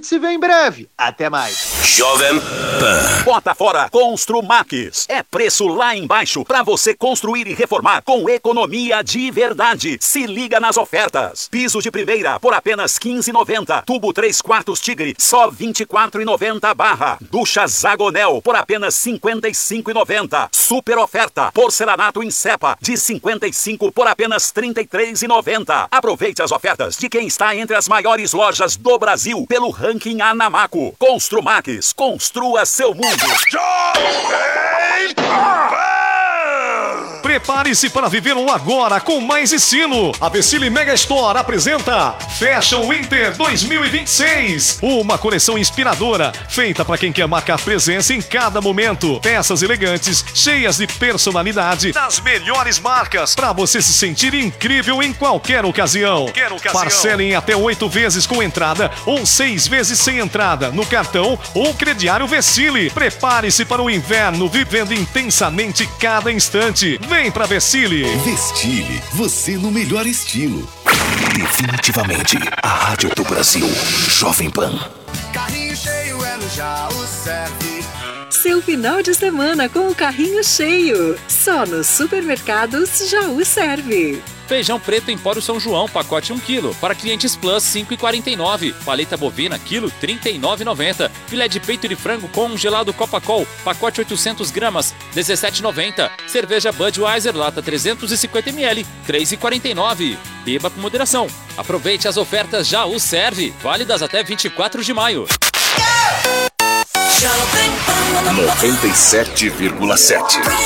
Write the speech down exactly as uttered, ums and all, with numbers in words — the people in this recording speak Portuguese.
gente se vê em breve. Até mais. Jovem Pan. Bota fora Construmax. É preço lá embaixo para você construir e reformar com economia de verdade. Se liga nas ofertas. Piso de primeira por apenas quinze reais e noventa centavos. Tubo três quartos Tigre só vinte e quatro reais e noventa centavos barra. Ducha Zagonel por apenas cinquenta e cinco reais e noventa centavos. Super oferta. Porcelanato Insepa de cinquenta e cinco por apenas trinta e três reais e noventa centavos. Aproveite as ofertas de quem está entre as maiores lojas do Brasil pelo ranking Anamaco. Construmax. Construa seu mundo. Prepare-se para viver um agora com mais estilo. A Vecile Mega Store apresenta Fashion Winter dois mil e vinte e seis. Uma coleção inspiradora, feita para quem quer marcar presença em cada momento. Peças elegantes, cheias de personalidade, das melhores marcas, para você se sentir incrível em qualquer ocasião. qualquer ocasião. Parcelem até oito vezes com entrada ou seis vezes sem entrada no cartão ou crediário Vecile. Prepare-se para o inverno, vivendo intensamente cada instante. Vem pra Vecile. Vestile, você no melhor estilo. Definitivamente a rádio do Brasil. Jovem Pan. Carrinho cheio é no Jaú Serve. Seu final de semana com o carrinho cheio. Só nos supermercados Jaú Serve. Feijão preto Empório São João, pacote um quilo. Para clientes Plus, cinco reais e quarenta e nove centavos. Paleta bovina, quilo, trinta e nove reais e noventa centavos. Filé de peito de frango congelado Copacol, pacote oitocentos gramas, dezessete reais e noventa centavos. Cerveja Budweiser, lata trezentos e cinquenta mililitros, três reais e quarenta e nove centavos. Beba com moderação. Aproveite as ofertas Jaú Serve, válidas até vinte e quatro de maio. noventa e sete vírgula sete